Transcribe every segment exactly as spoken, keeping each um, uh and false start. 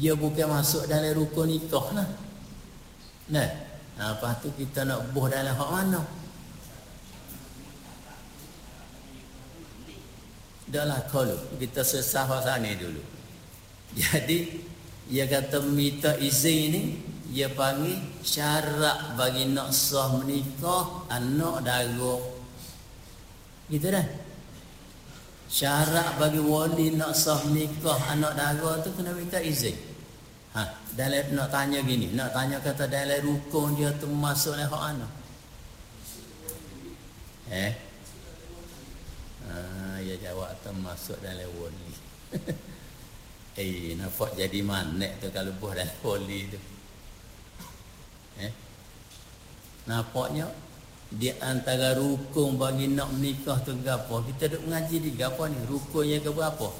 Dia bukan masuk dalam rukun nikah lah. Nah, ha, lepas tu kita nak buh dalam hak mana? Dah lah kalau kita sesah sana dulu. Jadi dia kata minta izin ni, dia panggil syarat bagi nak sah menikah anak dara. Gitu dah. Syarat bagi wali nak sah menikah anak dara tu kena minta izin. Ha, dalam nak tanya gini, nak tanya kata dalam rukun dia tu masuk dalam hak anak. Eh? Ah, ya jawab termasuk dalam wali. Eh, nampak jadi manek tu kalau buah dalam wali tu. Eh? Nampaknya di antara rukun bagi nak menikah tu gapo? Kita duk mengaji di gapo ni? Rukunnya ke berapa?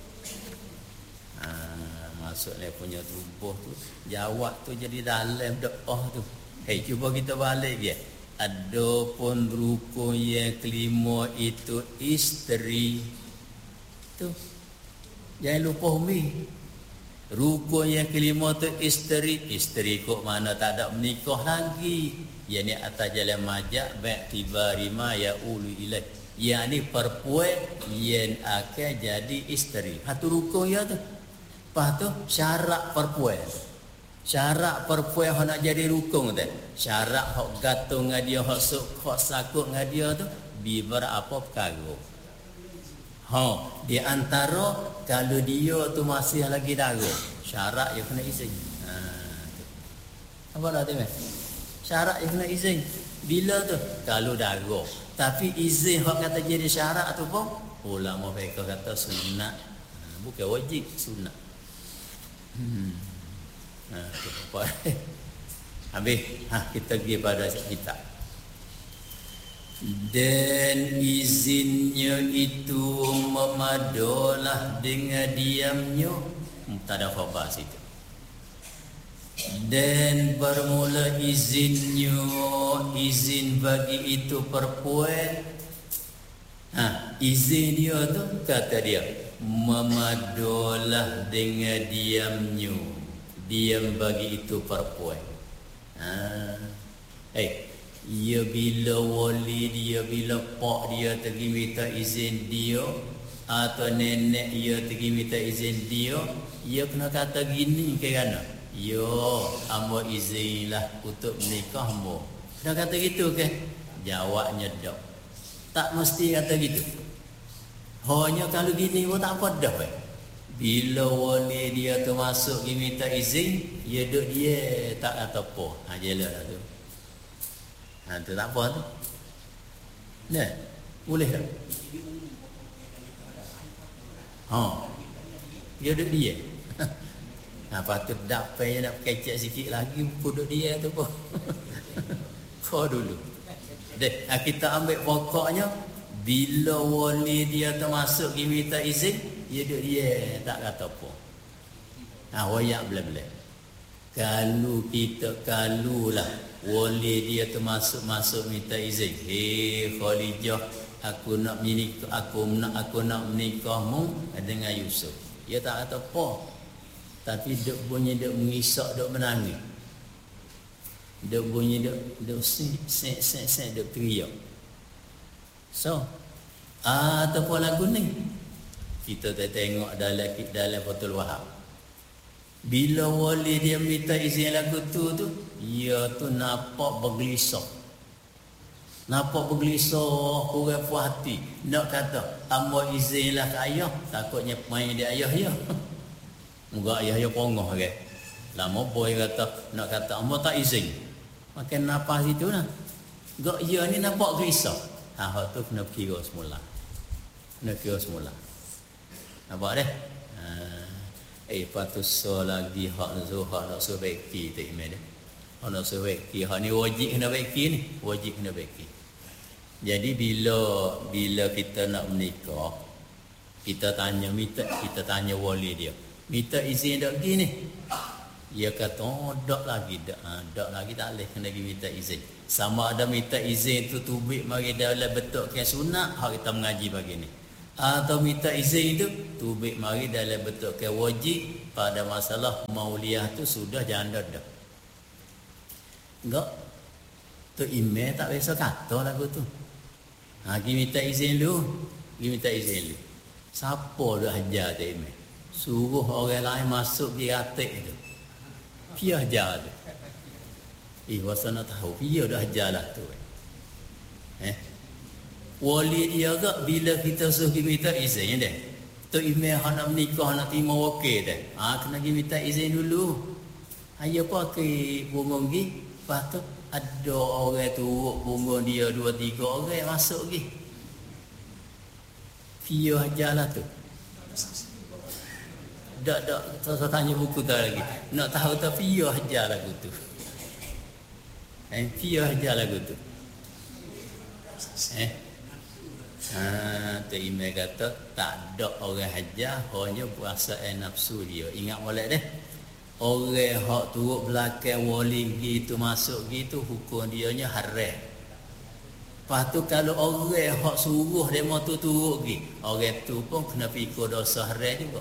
Ah, masuknya punya tubuh tu. Jawab tu jadi dalam doa tu. Hei, cuba kita balik dia. Adapun rukun yang kelima itu isteri. Tu. Jangan lupa umi. Rukun yang kelima tu isteri. Isteri kok mana tak ada menikah lagi. Yang ni atas jalan majak baik tiba rima ya ulu ilaih. Yang ni perempuan yang akan jadi isteri. Satu rukun ya tu. Lepas tu syarat perempuan. Syarat perempuan yang nak jadi rukun tu. Syarat hak gantung dengan dia, hak sok, hak sakut dengan dia tu. Biber apa perkara. Ha, di antara kalau dia tu masih lagi dara. Syarat dia kena izin. Ha, tu. Apa dah tu meh? Syarat yang kena izin. Bila tu? Kalau dara. Tapi izin hak kata jadi syarat tu pun ulama mereka kata sunat. Ha, bukan wajib, sunat. Hmm. Ha, tu apa? Habis, ha, kita pergi pada kitab. Dan izinnya itu memadalah dengan diamnya. Tak ada khabar situ. Dan bermula izinnya, izin bagi itu perempuan. Ha, izin dia tu kata dia memadalah dengan diamnya, diam bagi itu perempuan. Ha, eh, ia bila wali dia, bila pak dia pergi minta izin dia, atau nenek dia pergi minta izin dia, ia kena kata gini kerana yo, amba izinlah untuk menikah mu. Dah kata gitu ke? Jawabnya dak. Tak mesti kata gitu. Hanya kalau gini pun tak apa dah. Eh. Bila wali dia tu masuk dia minta izin, ya duk dia tak kata apa. Ha jelah tu. Ha tu tak apa tu. Nah, boleh tak? Ha. Dia duk dia. Nah, patut dapat nak kecek sikit lagi puduk dia tu pun. Kau dulu. Deh, kita ambil pokoknya bila wali dia termasuk dia minta izin, dia duduk dia tak kata apa. Nah, wayak bela-bela. Kalau kita kalulah wali dia termasuk masuk minta izin. Hei Khalijah, aku nak menikah, aku nak aku nak menikahmu dengan Yusuf. Dia tak kata apa. Tapi duk bunyi duk mengisak, duk menangis. Duk bunyi duk duk sek sek sek sek duk teriak. So, ah apa lagu ni? Kita tengok dalam dalam Fathul Wahab. Bila wali dia minta izin lagu tu tu, dia tu nampak bergelisah. Nampak bergelisah, kurang puas hati. Nak kata, hamba izinlah ke ayah, takutnya main dia ayah ya. Moga ayah ayah pongah ke. Lama boy kata nak kata hamba tak izin. Makan nafas itu lah. Gak ia ni nampak gelisah. Ha hak tu kena kira semula. Kena kira semula. Nampak deh? Ha, eh patut so lagi hak zuhur nak suruh baiki tu imam dia. Hak nak suruh baiki, hak ni wajib kena baiki ni, wajib kena baiki. Jadi bila bila kita nak menikah, kita tanya minta, kita tanya wali dia. Minta izin dak gini. Dia kata, oh dak lagi dak, ha, dak lagi tak boleh kena pergi minta izin. Sama ada minta izin tu tubik mari dalam betul ke sunat, hak kita mengaji begini. atau minta izin itu tubik mari dalam bentuk ke wajib pada masalah mauliah tu sudah janda dah. Enggak tu email tak biasa kata lagu tu. Ha pergi minta izin dulu, pergi minta izin dulu. Siapa dah ajar tu email? Suruh orang lain masuk pergi ratik tu. Dia ajar tu. Eh wasa nak tahu dia dah ajar lah tu. Eh wali dia ke bila kita suruh pergi minta izin dah. Tu email hak nak menikah nak terima wakil dah. Ha kena pergi minta izin dulu. Ayo pakai bunga pergi. Lepas tu ada orang turut bunga dia dua tiga orang masuk pergi. Dia ajarlah tu. Tak tak saya tanya buku tu lagi. Nak tahu tak dia ajar lagu tu. Eh dia ajar lagu tu. Eh ha tu email kata tak ada orang ajar hanya puasa nafsu dia. Ingat molek deh. Orang hak turut belakang wali gitu masuk gitu hukum dia nya haram. Lepas tu kalau orang hak suruh demo tu turut pergi, orang tu pun kena pikul dosa haram juga.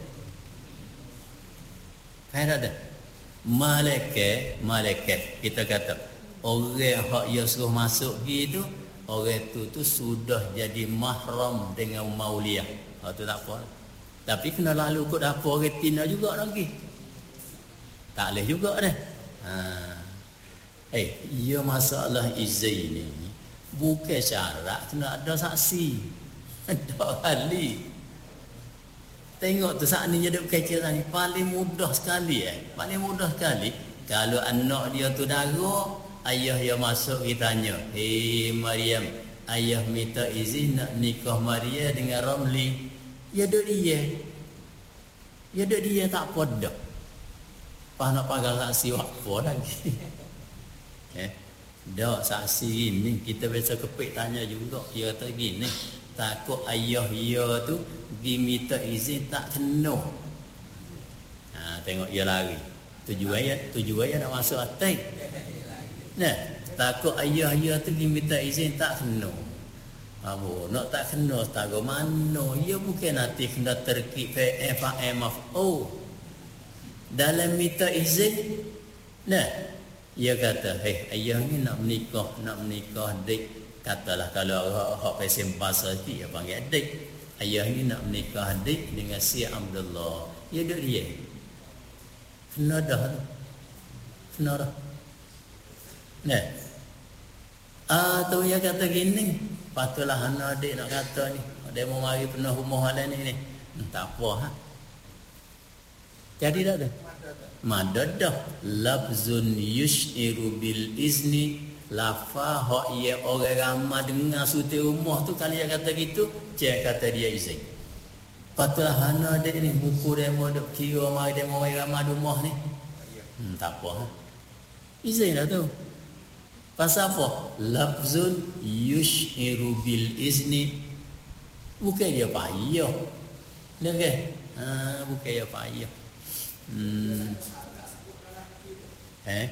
Faham tak? Malaikat, malaikat kita kata orang hak dia suruh masuk gitu, orang tu tu sudah jadi mahram dengan mauliah. Ha tu tak apa. Tapi kena lalu kot dapur orang tina juga lagi. Tak boleh juga dah. Ha. Eh, ia masalah izin ni bukan syarat kena ada saksi. Ada ahli. Tengok tu saat ni jadi kecil ni paling mudah sekali eh. Paling mudah sekali kalau anak dia tu darah, ayah dia masuk kita tanya, "Hei Maryam, ayah minta izin nak nikah Maria dengan Ramli." Ya duk dia. Ya duk dia tak apa dah. Pas nak panggil saksi apa lagi. Eh, dah saksi ni kita biasa kepik tanya juga. Dia kata gini, takut ayah dia tu pergi minta izin tak kena. Ha, tengok dia lari. Tujuan ya, tujuan ya nak masuk atas. Nah, takut ayah dia tu pergi minta izin tak kena. Apa nak tak kena tahu mana? Dia bukan nanti kena terkip F M F O. Dalam minta izin, nah, dia kata, "Hei, ayah ni nak menikah, nak menikah dik." Katalah kalau hak pesen bahasa sikit, dia panggil dik. Ayah ni nak menikah dik dengan si Abdullah. Ya duk dia. Kena dah tu. Kena dah. Nah. Ah, tu dia kata gini, patutlah anak adik nak kata ni. Dia mau mari pernah rumah hal ni ni. Tak apa ha. Jadi tak ada. Madadah lafzun yushiru bil izni lafa hak ia orang ramai dengar suti rumah tu kali dia kata gitu, cek kata dia izin. Patutlah hana dia ni buku dia mau duk kira mai dia mau ramai rumah ni. Hmm, tak apa. Ha? Izin dah tu. Pasal apa? Lafzun yushiru bil izni. Bukan dia payah. Dia ke? Ha, bukan dia payah. Hmm. Eh?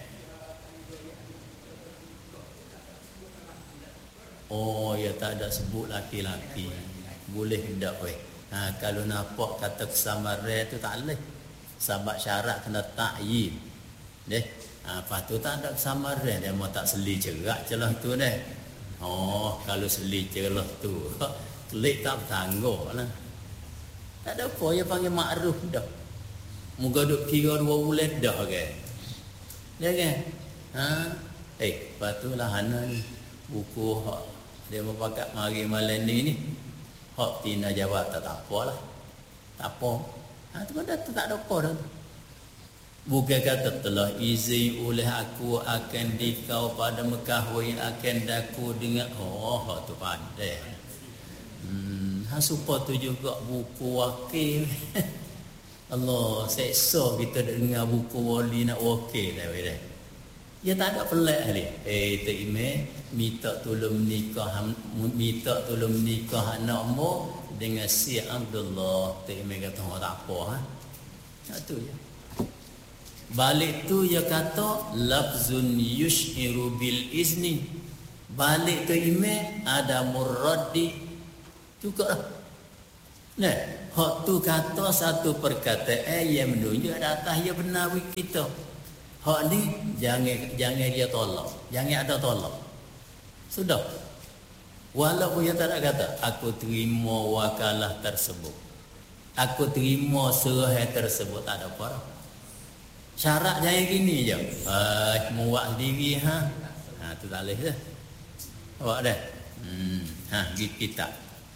Oh, ya tak ada sebut laki-laki. Boleh tak weh? Ha, kalau nampak kata kesamaran tu tak boleh. Sebab syarat kena ta'yin. Deh. Ha, lepas tu tak ada kesamaran, dia mau tak seli cerak celah tu deh. Oh, kalau seli celah tu, klik tak bertangguh lah. Tak ada apa, dia panggil makruf dah. Moga duk kira dua bulan dah ke. Dia kan? Ha? Eh, patutlah hana ni buku hak dia mau pakat mari malam ni ni. Hak tina jawab tak tak apalah. Tak apa. Ha tu dah tak ada apa dah. Bukan kata telah izin oleh aku akan dikau pada Mekah wahai akan daku dengan oh hak tu pandai. Hmm, ha supaya tu juga buku wakil. Allah, seksa kita dengar buku wali nak wakil dah weh. Ya tak ada pelik ni. Eh, tak ime minta tolong nikah minta tolong nikah anakmu dengan si Abdullah. Tak ime kata oh, tak apa ha. Tak tu je. Balik tu dia kata lafzun yushiru bil izni. Balik tu ime ada murraddi juga lah. Nah, hak tu kata satu perkataan yang menunjuk atas ia benar bagi kita. Hak ni jangan jangan dia tolak, jangan ada tolak. Sudah. Walaupun dia tak ada kata, aku terima wakalah tersebut. Aku terima serahan tersebut, tak ada apa. Syarat jangan gini je. Ah, muak sendiri ha. Ha tu tak boleh dah. Awak dah. Hmm, ha kita.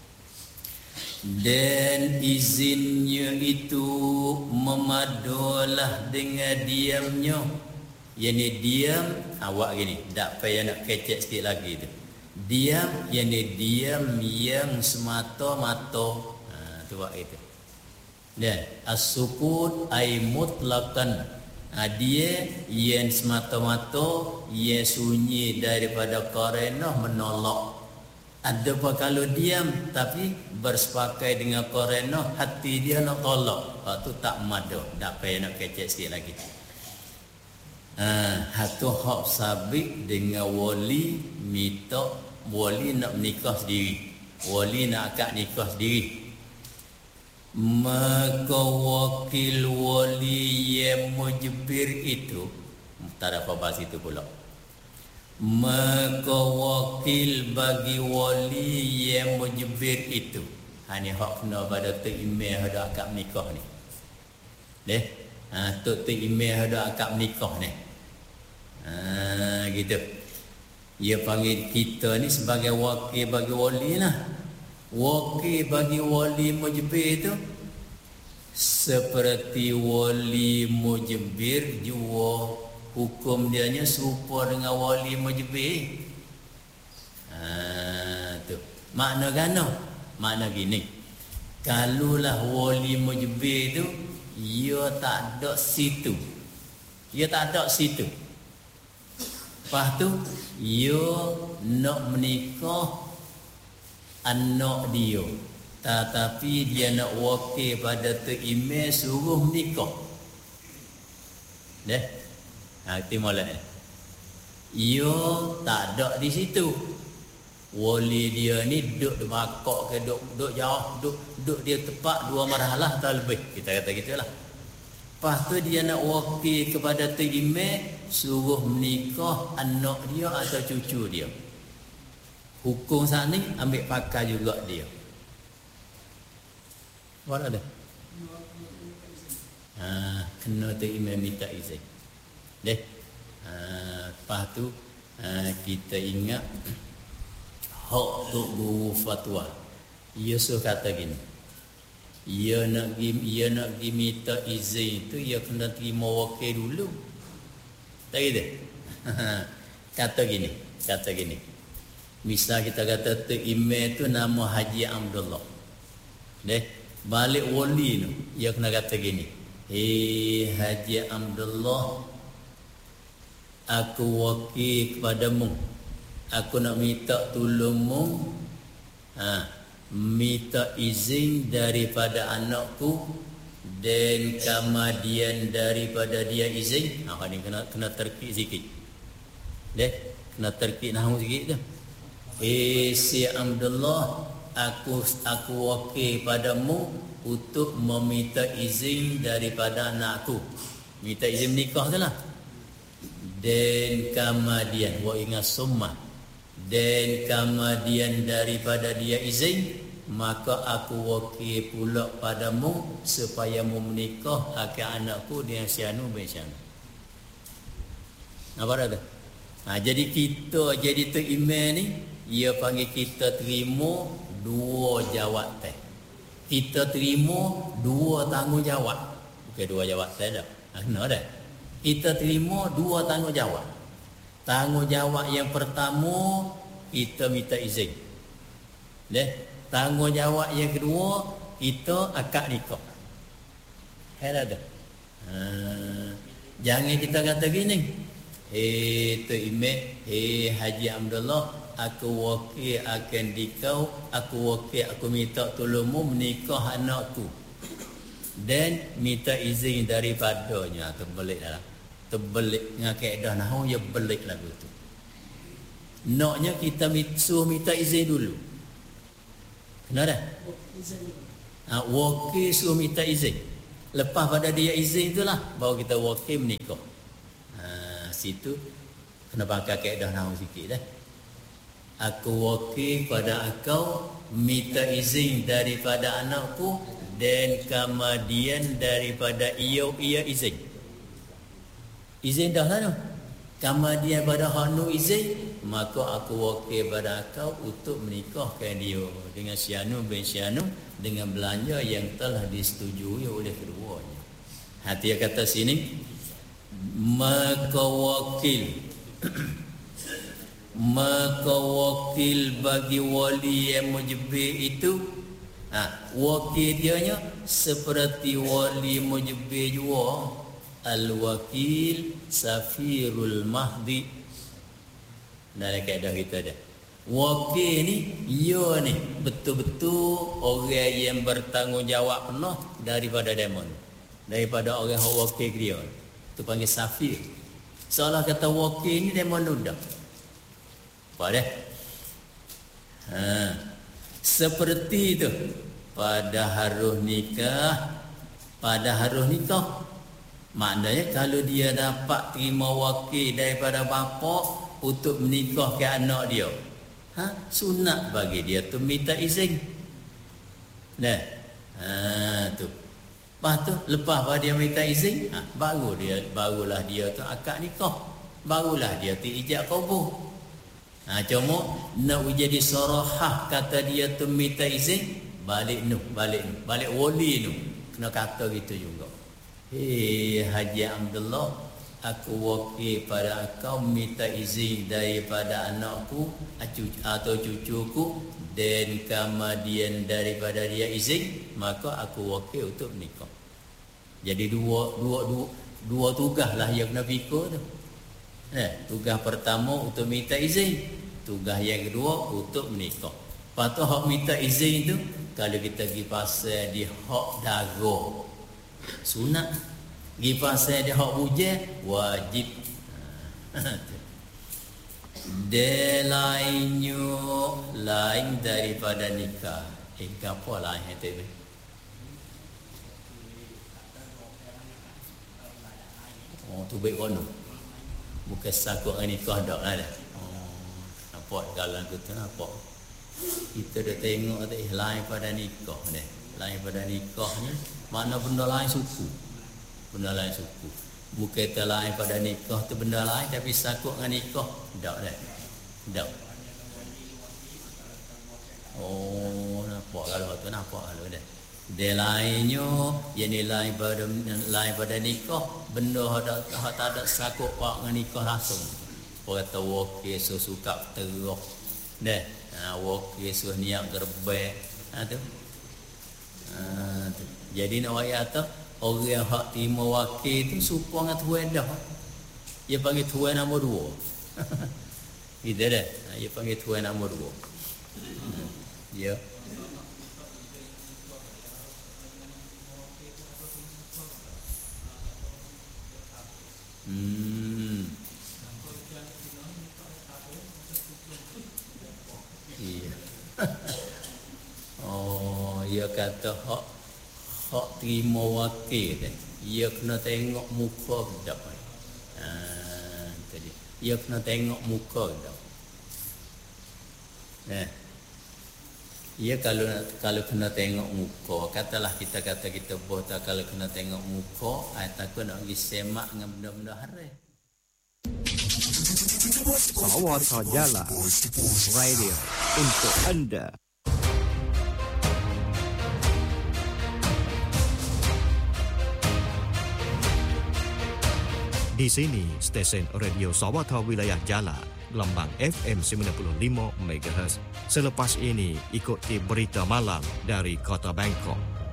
Dan izinnya itu memadulah dengan diamnya. Yang ni diam awak gini, tak payah nak kecek sikit lagi tu. Diam yang ni diam yang semata-mata. Ha tu awak itu. Dan as-sukut ay mutlaqan. Ha, dia yang semata-mata yang sunyi daripada karenah menolak. Ada apa kalau diam tapi bersepakai dengan karenah hati dia nak tolak. Ha tu tak mada, tak payah nak kecek sikit lagi. Ha hatu hak sabit dengan wali minta wali nak menikah sendiri. Wali nak akad nikah sendiri. Maka wakil wali yang mujbir itu tak ada apa bahas itu pula. Maka wakil bagi wali yang mujbir itu, ha ni hak kena pada tu email ada akad nikah ni. Deh, ha tu tu email ada akad nikah ni. Ha gitu. Dia panggil kita ni sebagai wakil bagi wali lah. Wakil bagi wali mujbir itu seperti wali mujbir jua hukum dianya serupa dengan wali mujbir. Ha tu. Makna gano? Makna gini. Kalulah wali mujbir tu ia tak ada situ. Ia tak ada situ. Lepas tu ia nak menikah anak dia, tetapi dia nak wakil pada tu imam suruh menikah. Deh. Ha itu molek. Ia tak ada di situ. Wali dia ni duduk di bakok ke duduk duduk jauh, duduk duduk dia tepat dua marhalah atau lebih. Kita kata gitulah. Lepas tu dia nak wakil kepada tu imam suruh menikah anak dia atau cucu dia. Hukum saat ni ambil pakai juga dia. Mana ada? Ha, kena tu imam minta izin. Deh. Ha, lepas tu ha, kita ingat hak tu guru fatwa. Ia suruh kata gini. Ia nak ia nak minta izin tu ia kena terima wakil dulu. Tak gitu? Kata gini, kata gini. Misal kita kata tu imam tu nama Haji Abdullah. Deh, balik wali tu ia kena kata gini. Eh Haji Abdullah, aku wakil kepadamu. Aku nak minta tolongmu. Ha, minta izin daripada anakku dan kemudian daripada dia izin. Ha ni kena kena terkik sikit. Deh, kena terkik nahu sikit tu. Eh si Abdullah, aku aku wakil padamu untuk meminta izin daripada anakku. Minta izin menikah tu lah. Dan kemudian wa ingat summa, dan kemudian daripada dia izin, maka aku wakil pula padamu supaya mu menikah akan anakku dengan si anu bin syanu. Apa dah? Ha, jadi kita jadi tu imam ni, ia panggil kita terima dua jawatan. Kita terima dua tanggungjawab. Bukan dua jawatan dah. Ha, kena dah. Kita terima dua tanggungjawab. Tanggungjawab yang pertama kita minta izin. Deh, tanggungjawab yang kedua kita akad nikah. Ada dah. Ha, jangan kita kata gini. Eh tu imam, eh Haji Abdullah, aku wakil akan dikau, aku wakil aku minta tolongmu menikah anakku. Dan minta izin daripadanya. Terbelik dah. Terbelik dengan kaedah nahu, ya belik lagu tu. Naknya kita suruh minta izin dulu. Kena dah? Ha, wakil suruh minta izin. Lepas pada dia izin itulah baru kita wakil menikah. Ha, situ kena pakai kaedah nahwu sikit dah. Aku wakil pada engkau minta izin daripada anakku dan kemudian daripada ia ia izin. Izin dah lah tu. Kemudian pada hanu izin, maka aku wakil pada engkau untuk menikahkan dia dengan Sianu bin Sianu dengan belanja yang telah disetujui oleh keduanya. Hati dia kata sini, maka wakil maka wakil bagi wali yang mujibir itu, ha, wakil dianya seperti wali mujibir juga. Al-wakil safirul mahdi. Dalam kaedah kita ada wakil ni, ia ni betul-betul orang yang bertanggungjawab penuh daripada demon, daripada orang yang wakil dia. Itu panggil safir. Seolah kata wakil ni demon dudak. Apa dah? Ha, seperti itu pada harus nikah, pada harus nikah. Maknanya kalau dia dapat terima wakil daripada bapa untuk menikahkan anak dia, ha, sunat bagi dia tu minta izin. Nah, ha, tu. Lepas tu lepas pada dia minta izin, ha, baru dia barulah dia tu akad nikah, barulah dia tu ijab kabul. Ha, cuma nak jadi sarahah kata dia tu minta izin, balik nu, balik nu, balik wali nu kena kata gitu juga. Hei Haji Abdullah, aku wakil pada engkau minta izin daripada anakku atau cucuku dan kemudian daripada dia izin, maka aku wakil untuk menikah. Jadi dua dua dua dua tugas lah yang kena fikir tu. Eh, tugas pertama untuk minta izin, tugas yang kedua untuk menikah. Patut hak minta izin tu kalau kita pergi pasal di hak dago sunat, pergi pasal di hak hujan wajib. Dia lainnya lain daripada nikah. Eh, apa lain itu? Oh, tu baik kono. Bukan sakut dengan nikah dak lah dah. Oh, nampak kalau aku tu nampak. Kita dah tengok tu eh, lain pada nikah ni. Lain pada nikah ni mana benda lain suku. Benda lain suku. Bukan tu lain pada nikah tu benda lain tapi sakut dengan nikah dak dah. Dak. Oh, nampak kalau tu nampak kalau dah. Dia lainnya yang lain pada lain pada nikah benda hak hak tak ada sakut pak dengan nikah langsung. Orang kata wakil suka teruk. Dah. Ha, wakil suruh niat gerbek. Ha tu. Ha tu. Jadi nak ayat tu orang hak terima wakil tu suka dengan tuan dah. Dia panggil tuan nombor dua. Gitu dah. Ha, dia panggil tuan nombor dua. Hmm. Ya. Hmm. Iya. Oh, ia kata hak hak terima wakil dia. Ia kena tengok muka dak. Ah, tadi. Ia kena tengok muka dak. Nah. Ia kalau kalau kena tengok muka, katalah kita kata kita boh tak kalau kena tengok muka, ai takut nak pergi semak dengan benda-benda haram. Sawata Jala Radio untuk anda. Di sini stesen radio Sawata Wilayah Jala, gelombang F M sembilan puluh lima megahertz. Selepas ini ikuti berita malam dari Kota Bangkok.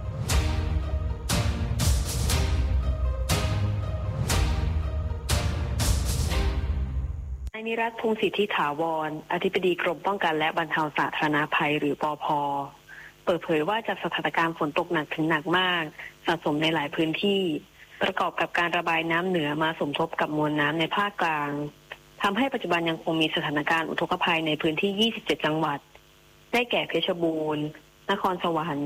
นายนิรัตน์ พงษ์สิทธิถาวรอธิบดีกรมป้องกันและบรรเทาสาธารณภัยหรือปภ.เปิดเผยว่าจากสถานการณ์ฝนตกหนักถึงหนักมากสะสมในหลายพื้นที่ประกอบกับการระบายน้ำเหนือมาสมทบกับมวลน้ำในภาคกลางทำให้ปัจจุบันยังคงมีสถานการณ์อุทกภัยในพื้นที่ยี่สิบเจ็ดจังหวัดได้แก่เพชรบูรณ์นครสวรรค์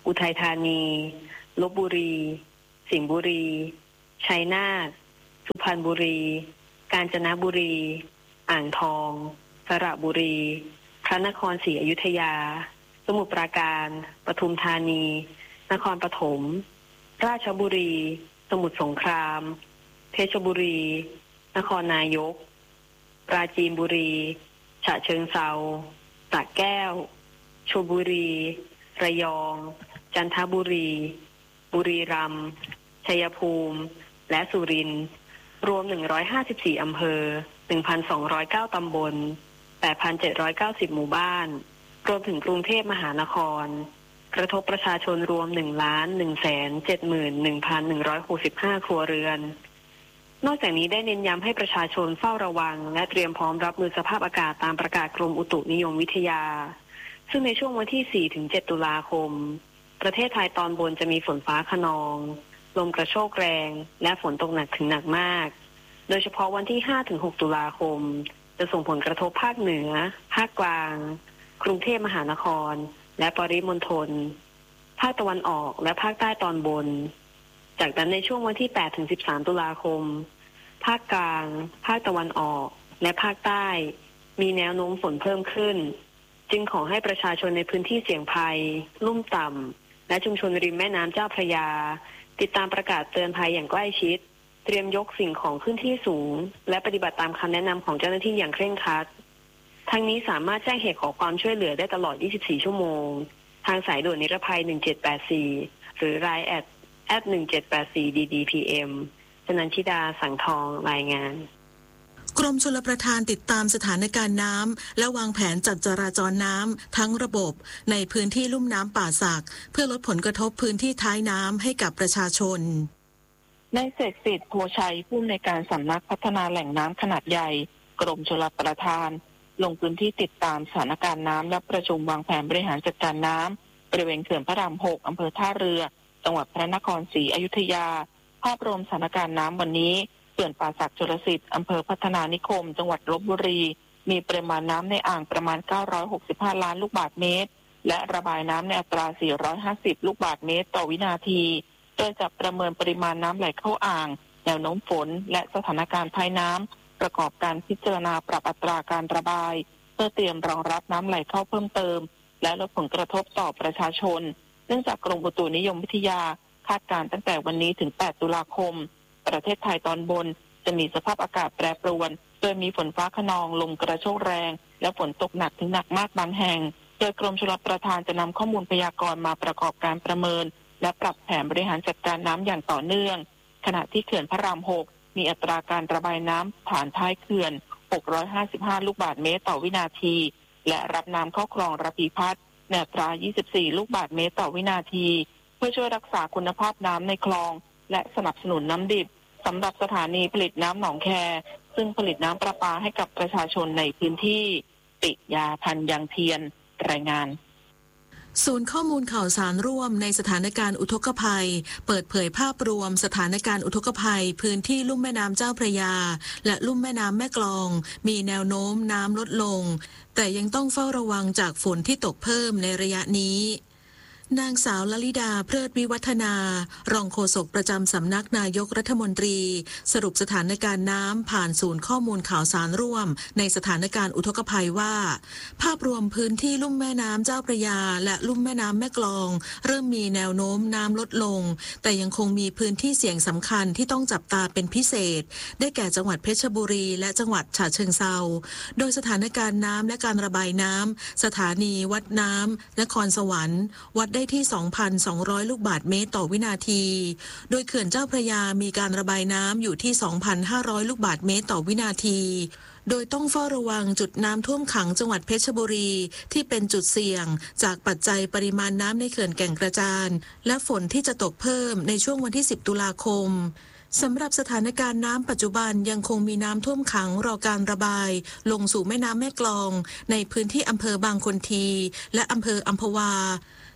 อุทัยธานีลพบุรีสิงห์บุรีชัยนาทสุพรรณบุรีกาญจนบุรีอ่างทองสระบุรีพระนครศรีอยุธยาสมุทรปราการปทุมธานีนครปฐมราชบุรีสมุทรสงครามเพชรบุรีนครนายกปราจีนบุรีฉะเชิงเทราสระแก้วชลบุรีระยองจันทบุรีบุรีรัมย์ชัยภูมิและสุรินทร์รวมหนึ่งร้อยห้าสิบสี่อำเภอ หนึ่งพันสองร้อยเก้า ตำบล แปดพันเจ็ดร้อยเก้าสิบ หมู่บ้านรวมถึงกรุงเทพมหานครกระทบประชาชนรวม หนึ่งล้าน หนึ่งแสนเจ็ดหมื่นหนึ่งพันหนึ่งร้อยหกสิบห้า ครัวเรือนนอกจากนี้ได้เน้นย้ำให้ประชาชนเฝ้าระวังและเตรียมพร้อมรับมือสภาพอากาศตามประกาศกรมอุตุนิยมวิทยาซึ่งในช่วงวันที่ สี่ถึงเจ็ด ตุลาคมประเทศไทยตอนบนจะมีฝนฟ้าคะนองลมกระโชกแรงและฝนตกหนักถึงหนักมากโดยเฉพาะวันที่ ห้าถึงหก ตุลาคมจะส่งผลกระทบภาคเหนือภาคกลางกรุงเทพมหานครและปริมณฑลภาคตะวันออกและภาคใต้ตอนบนจากนั้นในช่วงวันที่ แปดถึงสิบสาม ตุลาคมภาคกลางภาคตะวันออกและภาคใต้มีแนวโน้มฝนเพิ่มขึ้นจึงขอให้ประชาชนในพื้นที่เสี่ยงภัยลุ่มต่ำและชุมชนริมแม่น้ำเจ้าพระยาติดตามประกาศเตือนภัยอย่างใกล้ชิดเตรียมยกสิ่งของขึ้นที่สูงและปฏิบัติตามคำแนะนำของเจ้าหน้าที่อย่างเคร่งครัดทั้งนี้สามารถแจ้งเหตุขอความช่วยเหลือได้ตลอด ยี่สิบสี่ ชั่วโมงทางสายด่วนนิรภัย หนึ่งเจ็ดแปดสี่ หรือ ไลน์ แอท แอท หนึ่งเจ็ดแปดสี่ ดี ดี พี เอ็ม ชนันชิดาสังทองรายงานกรมชลประทานติดตามสถานการณ์น้ำและวางแผนจัดจราจรน้ำทั้งระบบในพื้นที่ลุ่มน้ำป่าสักเพื่อลดผลกระทบพื้นที่ท้ายน้ำให้กับประชาชนนายเศรษฐศิษย์โพชัยผู้อำนวยการสำนักพัฒนาแหล่งน้ำขนาดใหญ่กรมชลประทานลงพื้นที่ติดตามสถานการณ์น้ำและประชุมวางแผนบริหารจัดการน้ำบริเวณเขื่อนพระรามหกอำเภอท่าเรือจังหวัดพระนครศรีอยุธยาภาพรวมสถานการณ์น้ำวันนี้เขื่อนป่าสักชลสิทธิ์อำเภอพัฒนานิคมจังหวัดลพบุรีมีปริมาณน้ำในอ่างประมาณเก้าร้อยหกสิบห้าล้านลูกบาศก์เมตรและระบายน้ำในอัตราสี่ร้อยห้าสิบลูกบาศก์เมตรต่อวินาทีโดยจะประเมินปริมาณน้ำไหลเข้าอ่างแนวโน้มฝนและสถานการณ์ภายน้ำประกอบการพิจารณาปรับอัตราการระบายเพื่อเตรียมรองรับน้ำไหลเข้าเพิ่มเติมและลดผลกระทบต่อประชาชนเนื่องจากกรมอุตุนิยมวิทยาคาดการณ์ตั้งแต่วันนี้ถึงแปดตุลาคมประเทศไทยตอนบนจะมีสภาพอากาศแปรปรวนโดยมีฝนฟ้าคะนองลมกระโชกแรงและฝนตกหนักถึงหนักมากบางแห่งโดยกรมชลประทานจะนำข้อมูลพยากรณ์มาประกอบการประเมินและปรับแผนบริหารจัดการน้ำอย่างต่อเนื่องขณะที่เขื่อนพระรามหกมีอัตราการระบายน้ำผ่านท้ายเขื่อนหกร้อยห้าสิบห้าลูกบาศก์เมตรต่อวินาทีและรับน้ำเข้าคลองระพีพัฒน์ในอัตรายี่สิบสี่ลูกบาศก์เมตรต่อวินาทีเพื่อช่วยรักษาคุณภาพน้ำในคลองและสนับสนุนน้ำดิบสำหรับสถานีผลิตน้ำหนองแคซึ่งผลิตน้ำประปาให้กับประชาชนในพื้นที่ปิยาพันธ์ยังเทียนรายงานศูนย์ข้อมูลข่าวสารร่วมในสถานการณ์อุทกภัยเปิดเผยภาพรวมสถานการณ์อุทกภัยพื้นที่ลุ่มแม่น้ำเจ้าพระยาและลุ่มแม่น้ำแม่กลองมีแนวโน้มน้ำลดลงแต่ยังต้องเฝ้าระวังจากฝนที่ตกเพิ่มในระยะนี้นางสาวลลิดาเพลิดวิวัฒนารองโฆษกประจำสำนักนายกรัฐมนตรีสรุปสถานการณ์น้ำผ่านศูนย์ข้อมูลข่าวสารร่วมในสถานการณ์อุทกภัยว่าภาพรวมพื้นที่ลุ่มแม่น้ำเจ้าพระยาและลุ่มแม่น้ำแม่กลองเริ่มมีแนวโน้มน้ำลดลงแต่ยังคงมีพื้นที่เสี่ยงสำคัญที่ต้องจับตาเป็นพิเศษได้แก่จังหวัดเพชรบุรีและจังหวัดฉะเชิงเทราโดยสถานการณ์น้ำและการระบายน้ำสถานีวัดน้ำนครสวรรค์วัดได้ที่ สองพันสองร้อย ลูกบาศก์เมตรต่อวินาทีโดยเขื่อนเจ้าพระยามีการระบายน้ำอยู่ที่ สองพันห้าร้อย ลูกบาศก์เมตรต่อวินาทีโดยต้องเฝ้าระวังจุดน้ำท่วมขังจังหวัดเพชรบุรีที่เป็นจุดเสี่ยงจากปัจจัยปริมาณน้ำในเขื่อนแก่งกระจานและฝนที่จะตกเพิ่มในช่วงวันที่ สิบ ตุลาคมสำหรับสถานการณ์น้ำปัจจุบันยังคงมีน้ำท่วมขังรอการระบายลงสู่แม่น้ำแม่กลองในพื้นที่อำเภอบางคนทีและอำเภออัมพวา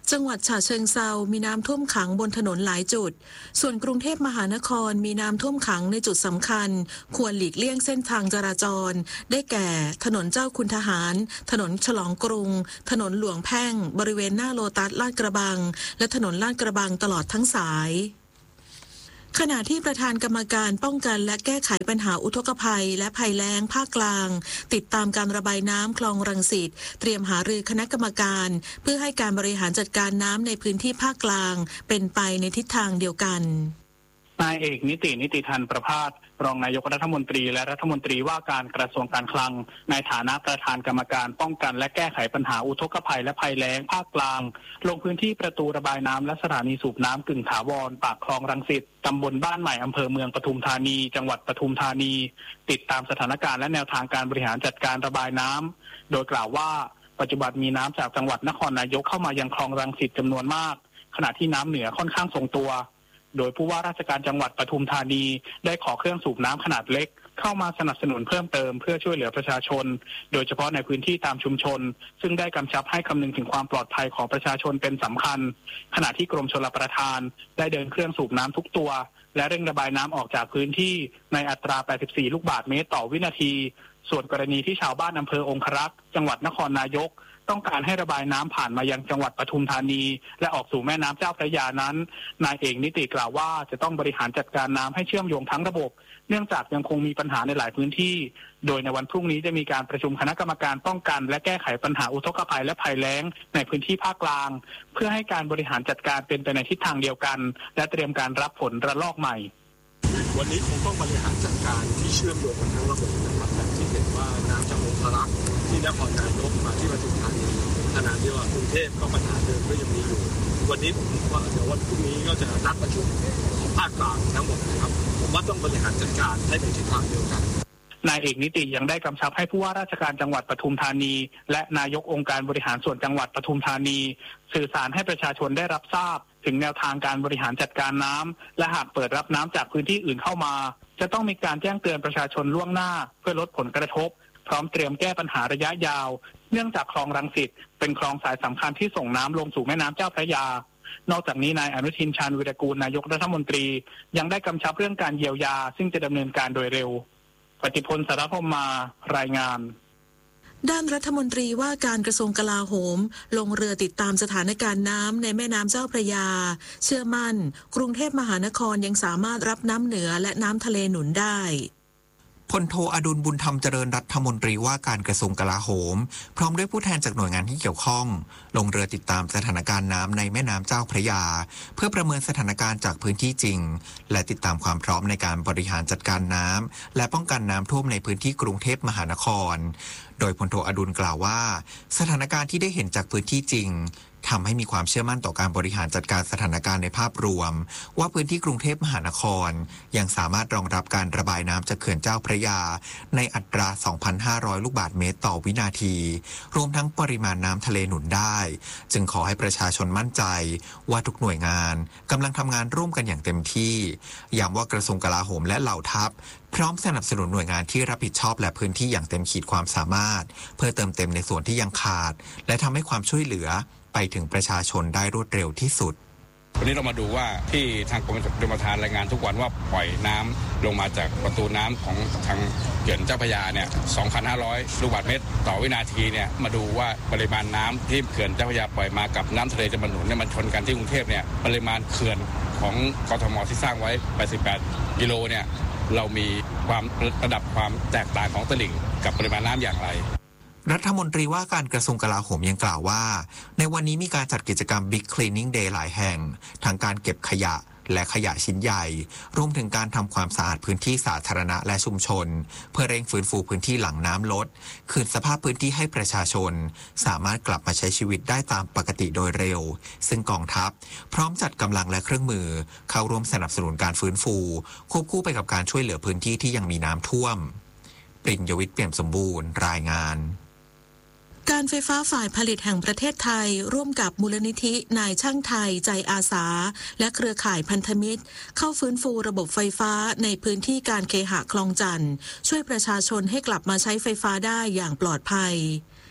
จังหวัดฉะเชิงเทรามีน้ำท่วมขังบนถนนหลายจุดส่วนกรุงเทพมหานครมีน้ำท่วมขังในจุดสำคัญควรหลีกเลี่ยงเส้นทางจราจรได้แก่ถนนเจ้าคุณทหารถนนฉลองกรุงถนนหลวงแพ่งบริเวณหน้าโลตัสลาดกระบังและถนนลาดกระบังตลอดทั้งสายขณะที่ประธานกรรมการป้องกันและแก้ไขปัญหาอุทกภัยและภัยแล้งภาคกลางติดตามการระบายน้ำคลองรังสิตเตรียมหารือคณะกรรมการเพื่อให้การบริหารจัดการน้ำในพื้นที่ภาคกลางเป็นไปในทิศทางเดียวกันนายเอกนิตินิติธันประภาสรองนายกรัฐมนตรีและรัฐมนตรีว่าการกระทรวงการคลังในฐานะประธานกรรมการป้องกันและแก้ไขปัญหาอุทกภัยและภัยแล้งภาคกลางลงพื้นที่ประตูระบายน้ำและสถานีสูบน้ำกึ่งถาวรปากคลองรังสิตตำบลบ้านใหม่อำเภอเมืองปทุมธานีจังหวัดปทุมธานีติดตามสถานการณ์และแนวทางการบริหารจัดการระบายน้ำโดยกล่าวว่าปัจจุบันมีน้ำจากจังหวัดนครนายกเข้ามายังคลองรังสิตจำนวนมากขณะที่น้ำเหนือค่อนข้างทรงตัวโดยผู้ว่าราชการจังหวัดปทุมธานีได้ขอเครื่องสูบน้ำขนาดเล็กเข้ามาสนับสนุนเพิ่มเติมเพื่อช่วยเหลือประชาชนโดยเฉพาะในพื้นที่ตามชุมชนซึ่งได้กำชับให้คำนึงถึงความปลอดภัยของประชาชนเป็นสำคัญขณะที่กรมชลประทานได้เดินเครื่องสูบน้ำทุกตัวและเร่งระบายน้ำออกจากพื้นที่ในอัตราแปดสิบสี่ลูกบาศก์เมตรต่อวินาทีส่วนกรณีที่ชาวบ้านอำเภอองครักษ์จังหวัดนครนายกต้องการให้ระบายน้ำผ่านมายังจังหวัดปทุมธานีและออกสู่แม่น้ำเจ้าพระยานั้นนายเอกนิติกล่าวว่าจะต้องบริหารจัดการน้ำให้เชื่อมโยงทั้งระบบเนื่องจากยังคงมีปัญหาในหลายพื้นที่โดยในวันพรุ่งนี้จะมีการประชุมคณะกรรมการป้องกันและแก้ไขปัญหาอุทกภัยและภัยแล้งในพื้นที่ภาคกลางเพื่อให้การบริหารจัดการเป็นไปในทิศทางเดียวกันและเตรียมการรับผลระลอกใหม่วันนี้คงต้องบริหารจัดการที่เชื่อมโยงกันทั้งระบบนะครับแบบที่เห็นว่าน้ำจากองครักษ์ที่นครนายกมาที่ปทุมธานีขณะที่ว่ากรุงเทพก็ปัญหาเดิมก็ยังมีอยู่วันนี้ผมว่าเดี๋ยววันพรุ่งนี้ก็จะนัดประชุมของภาคกลางทั้งหมดนะครับผมว่าต้องบริหารจัดการให้ในทิศทางเดียวกันนายเอกนิติยังได้กำชับให้ผู้ว่าราชการจังหวัดปทุมธานีและนายกองค์การบริหารส่วนจังหวัดปทุมธานีสื่อสารให้ประชาชนได้รับทราบถึงแนวทางการบริหารจัดการน้ำและหากเปิดรับน้ำจากพื้นที่อื่นเข้ามาจะต้องมีการแจ้งเตือนประชาชนล่วงหน้าเพื่อลดผลกระทบพร้อมเตรียมแก้ปัญหาระยะยาวเนื่องจากคลองรังสิตเป็นคลองสายสำคัญที่ส่งน้ำลงสู่แม่น้ำเจ้าพระยานอกจากนี้นายอนุทินชาญวิรากูลนายกรัฐมนตรียังได้กำชับเรื่องการเยียวยาซึ่งจะดำเนินการโดยเร็วปฏิพลสารพมมารายงานด้านรัฐมนตรีว่าการกระทรวงกลาโหมลงเรือติดตามสถานการณ์น้ำในแม่น้ำเจ้าพระยาเชื่อมั่นกรุงเทพมหานครยังสามารถรับน้ำเหนือและน้ำทะเลหนุนได้พลโทอดุลบุญธรรมเจริญรัฐมนตรีว่าการกระทรวงกลาโหมพร้อมด้วยผู้แทนจากหน่วยงานที่เกี่ยวข้องลงเรือติดตามสถานการณ์น้ำในแม่น้ำเจ้าพระยาเพื่อประเมินสถานการณ์จากพื้นที่จริงและติดตามความพร้อมในการบริหารจัดการน้ำและป้องกันน้ำท่วมในพื้นที่กรุงเทพมหานครโดยพลโทอดุลกล่าวว่าสถานการณ์ที่ได้เห็นจากพื้นที่จริงทำให้มีความเชื่อมั่นต่อการบริหารจัดการสถานการณ์ในภาพรวมว่าพื้นที่กรุงเทพมหานครยังสามารถรองรับการระบายน้ำจากเขื่อนเจ้าพระยาในอัตรา สองพันห้าร้อย ลูกบาศก์เมตรต่อวินาทีรวมทั้งปริมาณน้ำทะเลหนุนได้จึงขอให้ประชาชนมั่นใจว่าทุกหน่วยงานกำลังทำงานร่วมกันอย่างเต็มที่ย้ำว่ากระทรวงกลาโหมและเหล่าทัพพร้อมสนับสนุนหน่วยงานที่รับผิดชอบและพื้นที่อย่างเต็มขีดความสามารถเพื่อเติมเต็มในส่วนที่ยังขาดและทำให้ความช่วยเหลือไปถึงประชาชนได้รวดเร็วที่สุดวันนี้เรามาดูว่าที่ทางกรมชลประทานรายงานทุกวันว่าปล่อยน้ำลงมาจากประตูน้ำของทางเขื่อนเจ้าพระยาเนี่ย สองพันห้าร้อย ลูกบาศก์เมตรต่อวินาทีเนี่ยมาดูว่าปริมาณน้ำที่เขื่อนเจ้าพระยาปล่อยมากับน้ำทะเลจะมาหนุนเนี่ยมันชนกันที่กรุงเทพเนี่ยปริมาณเขื่อนของกทมที่สร้างไว้แปดสิบแปดกิโลเนี่ยเรามีความระดับความแตกต่างของตลิ่งกับปริมาณน้ำอย่างไรรัฐมนตรีว่าการกระทรวงกลาโหมยังกล่าวว่าในวันนี้มีการจัดกิจกรรม Big Cleaning Day หลายแห่งทั้งการเก็บขยะและขยะชิ้นใหญ่รวมถึงการทำความสะอาดพื้นที่สาธารณะและชุมชนเพื่อเร่งฟื้นฟูพื้นที่หลังน้ำลดคืนสภาพพื้นที่ให้ประชาชนสามารถกลับมาใช้ชีวิตได้ตามปกติโดยเร็วซึ่งกองทัพพร้อมจัดกำลังและเครื่องมือเข้าร่วมสนับสนุนการฟื้นฟูควบคู่ไปกับการช่วยเหลือพื้นที่ที่ยังมีน้ำท่วมปริญญวิทย์เปี่ยมสมบูรณ์รายงานการไฟฟ้าฝ่ายผลิตแห่งประเทศไทยร่วมกับมูลนิธินายช่างไทยใจอาสาและเครือข่ายพันธมิตรเข้าฟื้นฟูระบบไฟฟ้าในพื้นที่การเคหะคลองจันทน์ช่วยประชาชนให้กลับมาใช้ไฟฟ้าได้อย่างปลอดภัย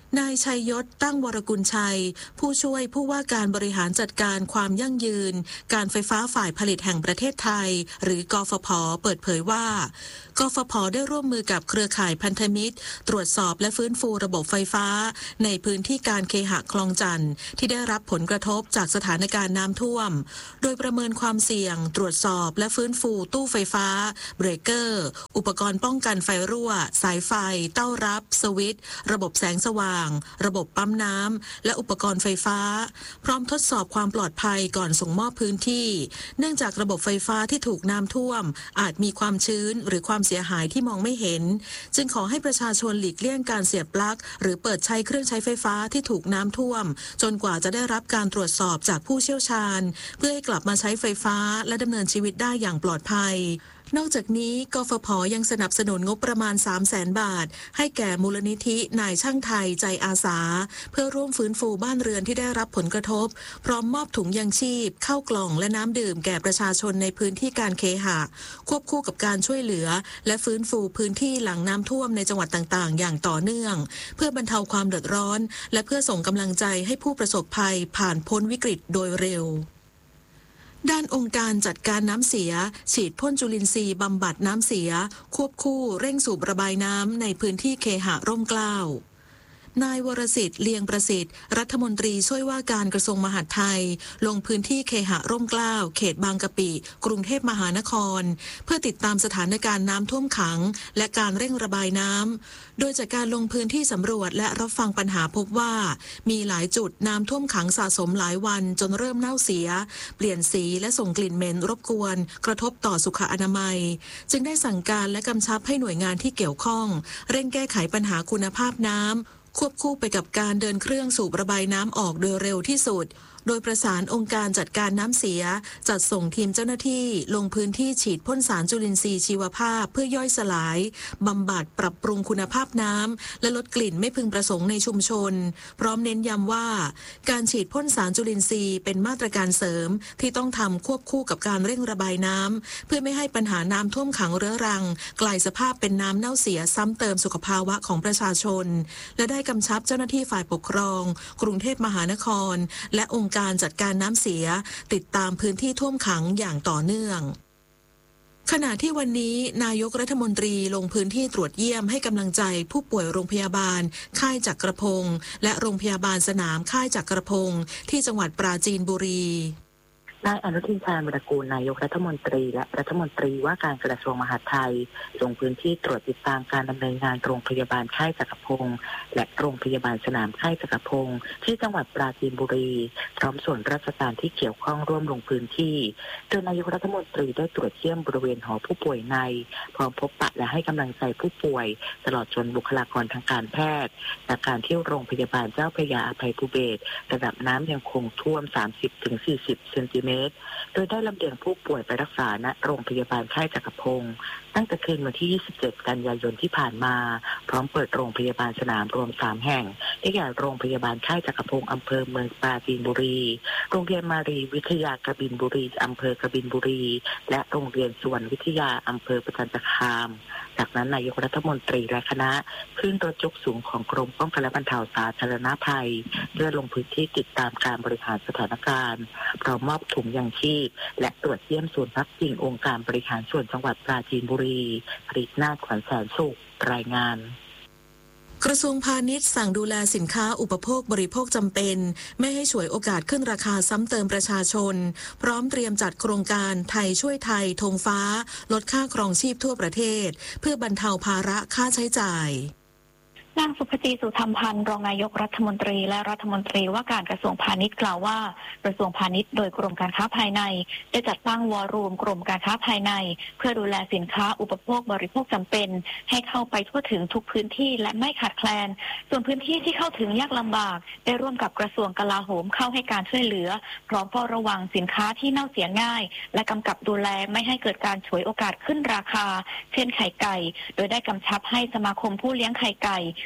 นายชัยยศตั้งวรกุลชัยผู้ช่วยผู้ว่าการบริหารจัดการความยั่งยืนการไฟฟ้าฝ่ายผลิตแห่งประเทศไทยหรือกฟผ.เปิดเผยว่ากฟผ.ได้ร่วมมือกับเครือข่ายพันธมิตรตรวจสอบและฟื้นฟูระบบไฟฟ้าในพื้นที่การเคหะคลองจันทน์ที่ได้รับผลกระทบจากสถานการณ์น้ำท่วมโดยประเมินความเสี่ยงตรวจสอบและฟื้นฟูตู้ไฟฟ้าเบรกเกอร์อุปกรณ์ป้องกันไฟรั่วสายไฟเต้ารับสวิตช์ระบบแสงสว่างระบบปั๊มน้ำและอุปกรณ์ไฟฟ้าพร้อมทดสอบความปลอดภัยก่อนส่งมอบพื้นที่เนื่องจากระบบไฟฟ้าที่ถูกน้ำท่วมอาจมีความชื้นหรือความเสียหายที่มองไม่เห็นจึงขอให้ประชาชนหลีกเลี่ยงการเสียบปลั๊กหรือเปิดใช้เครื่องใช้ไฟฟ้าที่ถูกน้ำท่วมจนกว่าจะได้รับการตรวจสอบจากผู้เชี่ยวชาญเพื่อให้กลับมาใช้ไฟฟ้าและดำเนินชีวิตได้อย่างปลอดภัยนอกจากนี้กฟผ.ยังสนับสนุนงบประมาณ สามแสน บาทให้แก่มูลนิธินายช่างไทยใจอาสาเพื่อร่วมฟื้นฟูบ้านเรือนที่ได้รับผลกระทบพร้อมมอบถุงยังชีพข้าวกล่องและน้ำดื่มแก่ประชาชนในพื้นที่การเคหะควบคู่กับการช่วยเหลือและฟื้นฟูพื้นที่หลังน้ำท่วมในจังหวัดต่างๆอย่างต่อเนื่องเพื่อบรรเทาความเดือดร้อนและเพื่อส่งกำลังใจให้ผู้ประสบภัยผ่านพ้นวิกฤตโดยเร็วด้านองค์การจัดการน้ำเสียฉีดพ่นจุลินทรีย์บำบัดน้ำเสียควบคู่เร่งสูบระบายน้ำในพื้นที่เคหะร่มเกล้า นายวรสิทธิ์เลียงประสิทธิ์รัฐมนตรีช่วยว่าการกระทรวงมหาดไทยลงพื้นที่เคหะร่มเกล้าเขตบางกะปิกรุงเทพมหานครเพื่อติดตามสถานการณ์น้ำท่วมขังและการเร่งระบายน้ำโดยจากการลงพื้นที่สำรวจและรับฟังปัญหาพบว่ามีหลายจุดน้ำท่วมขังสะสมหลายวันจนเริ่มเน่าเสียเปลี่ยนสีและส่งกลิ่นเหม็นรบกวนกระทบต่อสุขอนามัยจึงได้สั่งการและกำชับให้หน่วยงานที่เกี่ยวข้องเร่งแก้ไขปัญหาคุณภาพน้ำควบคู่ไปกับการเดินเครื่องสูบระบายน้ำออกโดยเร็วที่สุดโดยประสานองค์การจัดการน้ำเสียจัดส่งทีมเจ้าหน้าที่ลงพื้นที่ฉีดพ่นสารจุลินทรีย์ชีวภาพเพื่อย่อยสลายบำบัดปรับปรุงคุณภาพน้ำและลดกลิ่นไม่พึงประสงค์ในชุมชนพร้อมเน้นย้ำว่าการฉีดพ่นสารจุลินทรีย์เป็นมาตรการเสริมที่ต้องทำควบคู่กับการเร่งระบายน้ำเพื่อไม่ให้ปัญหาน้ำท่วมขังเรื้อรังกลายสภาพเป็นน้ำเน่าเสียซ้ำเติมสุขภาวะของประชาชนและได้กำชับเจ้าหน้าที่ฝ่ายปกครองกรุงเทพมหานครและองค์การจัดการน้ำเสียติดตามพื้นที่ท่วมขังอย่างต่อเนื่องขณะที่วันนี้นายกรัฐมนตรีลงพื้นที่ตรวจเยี่ยมให้กำลังใจผู้ป่วยโรงพยาบาลค่ายจักรพงศ์และโรงพยาบาลสนามค่ายจักรพงศ์ที่จังหวัดปราจีนบุรีนายอนุทินชาญวิรากูลนายกรัฐมนตรีและรัฐมนตรีว่าการกระทรวงมหาดไทยลงพื้นที่ตรวจติดตามการดำเนินงานโรงพยาบาลค่ายจักรพงศ์และโรงพยาบาลสนามค่ายจักรพงศ์ที่จังหวัดปราจีนบุรีพร้อมส่วนราชการที่เกี่ยวข้องร่วมลงพื้นที่โดยนายกรัฐมนตรีได้ตรวจเยี่ยมบริเวณหอผู้ป่วยในพร้อมพบปะและให้กำลังใจผู้ป่วยตลอดจนบุคลากรทางการแพทย์จากการที่โรงพยาบาลเจ้าพระยาอภัยภูเบศรระดับน้ำยังคงท่วม สามสิบถึงสี่สิบ เซนติเมตรโดยได้ลำเลียงผู้ป่วยไปรักษาณโรงพยาบาลค่ายจักรพงศ์ตั้งแต่คืนวันที่ยี่สิบเจ็ดกันยายนที่ผ่านมาพร้อมเปิดโรงพยาบาลสนามรวมสามแห่งได้แก่โรงพยาบาลค่ายจักรพงศ์อำเภอเมืองปราจีนบุรีโรงเรียนมารีวิทยากบินบุรีอำเภอกบินบุรีและโรงเรียนสุวรรณวิทยาอำเภอประจันตคามจากนั้นนายกรัฐมนตรีและคณะขึ้นรถยกสูงของกรมป้องกันและบรรเทาสาธารณภัยเพื่อลงพื้นที่ติดตามการบริหารสถานการณ์พร้อมมอบถุงยังชีพและตรวจเยี่ยมศูนย์พักพิงองค์การบริหารส่วนจังหวัดปราจีนบุรีผลิตนาถขวัญแสนสุขรายงานกระทรวงพาณิชย์สั่งดูแลสินค้าอุปโภคบริโภคจำเป็นไม่ให้ฉวยโอกาสขึ้นราคาซ้ำเติมประชาชนพร้อมเตรียมจัดโครงการไทยช่วยไทยธงฟ้าลดค่าครองชีพทั่วประเทศเพื่อบรรเทาภาระค่าใช้จ่ายนางสุภจีสุธรรมพันธ์รองนายกรัฐมนตรีและรัฐมนตรีว่าการกระทรวงพาณิชย์กล่าวว่ากระทรวงพาณิชย์โดยกรมการค้าภายในได้จัดตั้งวอรูมกรมการค้าภายในเพื่อดูแลสินค้าอุปโภคบริโภคจำเป็นให้เข้าไปทั่วถึงทุกพื้นที่และไม่ขาดแคลนส่วนพื้นที่ที่เข้าถึงยากลำบากได้ร่วมกับกระทรวงกลาโหมเข้าให้การช่วยเหลือพร้อมเฝ้าระวังสินค้าที่เน่าเสียง่ายและกำกับดูแลไม่ให้เกิดการฉวยโอกาสขึ้นราคาเช่นไข่ไก่โดยได้กำชับให้สมาคมผู้เลี้ยงไข่ไก่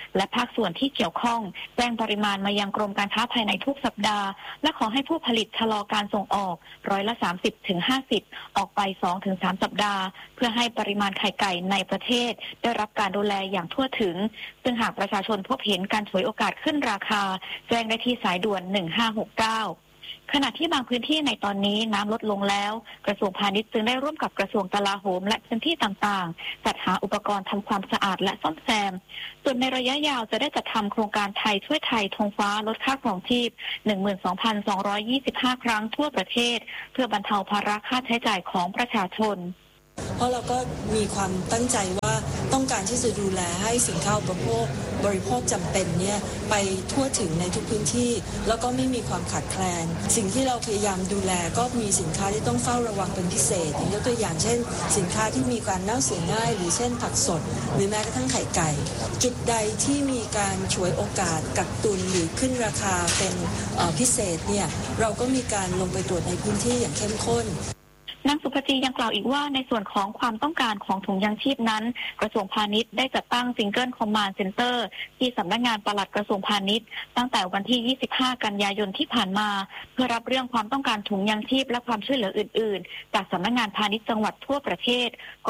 และภาคส่วนที่เกี่ยวข้องแจ้งปริมาณมายังกรมการค้าภายในทุกสัปดาห์และขอให้ผู้ผลิตชะลอการส่งออกร้อยละ สามสิบถึงห้าสิบ ออกไป สองถึงสาม สัปดาห์เพื่อให้ปริมาณไข่ไก่ในประเทศได้รับการดูแลอย่างทั่วถึงซึ่งหากประชาชนพบเห็นการฉวยโอกาสขึ้นราคาแจ้งได้ที่สายด่วนหนึ่งห้าหกเก้าขณะที่บางพื้นที่ในตอนนี้น้ำลดลงแล้วกระทรวงพาณิชย์จึงได้ร่วมกับกระทรวงกลาโหมและพื้นที่ต่างๆจัดหาอุปกรณ์ทำความสะอาดและซ่อมแซมส่วนในระยะยาวจะได้จัดทำโครงการไทยช่วยไทยธงฟ้าลดค่าครองชีพ หนึ่งหมื่นสองพันสองร้อยยี่สิบห้า ครั้งทั่วประเทศเพื่อบรรเทาภาระค่าใช้จ่ายของประชาชนเพราะเราก็มีความตั้งใจว่าต้องการที่จะดูแลให้สินค้าอุปโภคบริโภคจำเป็นเนี่ยไปทั่วถึงในทุกพื้นที่แล้วก็ไม่มีความขาดแคลนสิ่งที่เราพยายามดูแลก็มีสินค้าที่ต้องเฝ้าระวังเป็นพิเศษยกตัวอย่างเช่นสินค้าที่มีการเน่าเสียง่ายหรือเช่นผักสดหรือแม้กระทั่งไข่ไก่จุดใดที่มีการฉวยโอกาสกักตุนหรือขึ้นราคาเป็นพิเศษเนี่ยเราก็มีการลงไปตรวจในพื้นที่อย่างเข้มข้นนางสุภจียังกล่าวอีกว่าในส่วนของความต้องการของถุงยางชีพนั้นกระทรวงพาณิชย์ได้จัดตั้งซิงเกิลคอมมานด์เซ็นเตอร์ที่สำนักงานปลัดกระทรวงพาณิชย์ตั้งแต่วันที่ยี่สิบห้ากันยายนที่ผ่านมาเพื่อรับเรื่องความต้องการถุงยางชีพและความช่วยเหลืออื่นๆจากสำนักงานพาณิชย์จังหวัดทั่วประเทศ